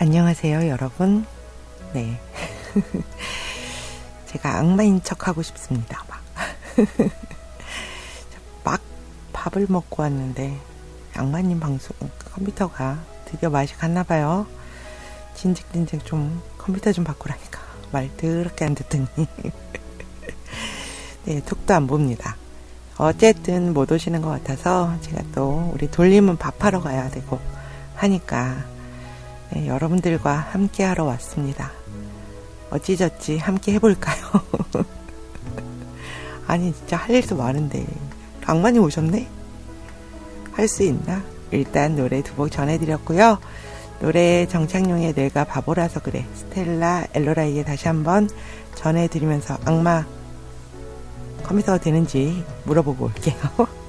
안녕하세요, 여러분. 네. 제가 악마인 척 하고 싶습니다, 막 밥을 먹고 왔는데, 악마님 방송, 컴퓨터가 드디어 맛이 갔나봐요. 진직진직 좀 컴퓨터 좀 바꾸라니까. 말 더럽게 안 듣더니. 네, 톡도 안 봅니다. 어쨌든 못 오시는 것 같아서 제가 또 우리 돌림은 밥하러 가야 되고 하니까 네, 여러분들과 함께 하러 왔습니다. 어찌저찌 함께 해볼까요? 아니 진짜 할 일도 많은데 악마님 오셨네? 할 수 있나? 일단 노래 두 곡 전해드렸고요. 노래 정착용의 뇌가 바보라서 그래 스텔라 엘로라에게 다시 한번 전해드리면서 악마 컴퓨터가 되는지 물어보고 올게요.